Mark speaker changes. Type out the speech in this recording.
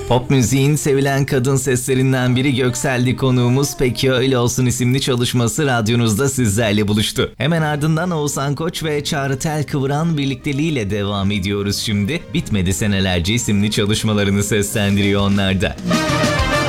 Speaker 1: Pop müziğin sevilen kadın seslerinden biri Göksel'di konuğumuz. Peki Öyle Olsun isimli çalışması radyonuzda sizlerle buluştu. Hemen ardından Oğuzhan Koç ve Çağrı Telkıvıran birlikteliğiyle devam ediyoruz şimdi. Bitmedi Senelerce isimli çalışmalarını seslendiriyor onlar da.